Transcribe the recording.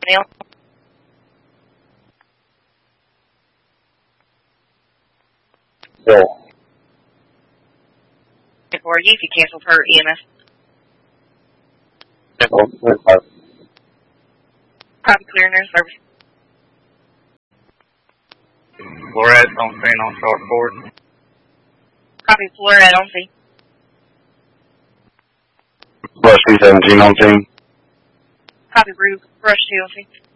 mail. Yeah. For you if you canceled her EMS. Copy clear nurse service. Flores on scene on start board. Copy Florette on scene. Brush C-17 on scene. Copy Bruce, Brush 2 on scene.